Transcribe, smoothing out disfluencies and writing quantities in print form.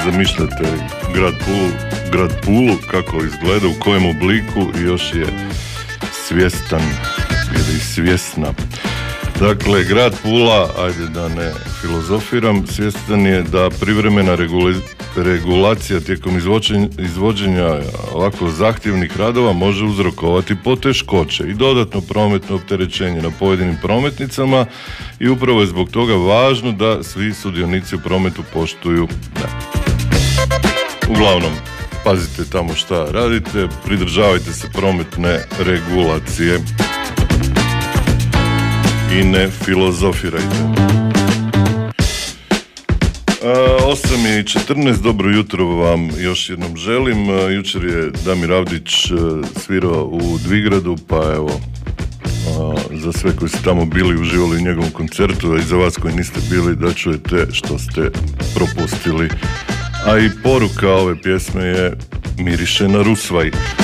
zamišljate grad Pulu, kako izgleda, u kojem obliku, i još je svjestan ili svjesna. Dakle, grad Pula, ajde da ne filozofiram, svjestan je da privremena regulacija tijekom izvođenja ovako zahtjevnih radova može uzrokovati poteškoće i dodatno prometno opterećenje na pojedinim prometnicama, i upravo je zbog toga važno da svi sudionici u prometu poštuju. Uglavnom, pazite tamo šta radite, pridržavajte se prometne regulacije i ne filozofirajte. 8:14, dobro jutro vam još jednom želim. Jučer je Damir Avdić svirao u Dvigradu, pa evo, za sve koji su tamo bili, uživali u njegovom koncertu, a i za vas koji niste bili, da čujete što ste propustili. A i poruka ove pjesme je: miriše na rusvaj.